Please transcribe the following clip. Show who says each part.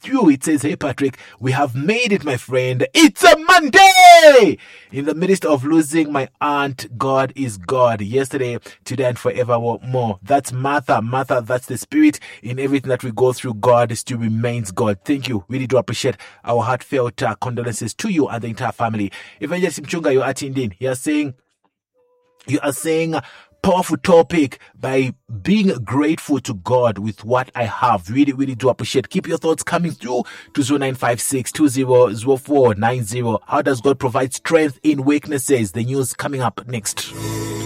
Speaker 1: through. It says, hey Patrick, we have made it, my friend. It's a Monday! In the midst of losing my aunt, God is God. Yesterday, today, and forevermore. That's Martha. Martha, that's the spirit. In everything that we go through, God still remains God. Thank you. Really do appreciate our heartfelt condolences to you and the entire family. Evangelist Mchunga, you're attending. You are saying powerful topic by being grateful to God with what I have. Really, really do appreciate. Keep your thoughts coming through to 0956 200490. How does God provide strength in weaknesses? The news coming up next.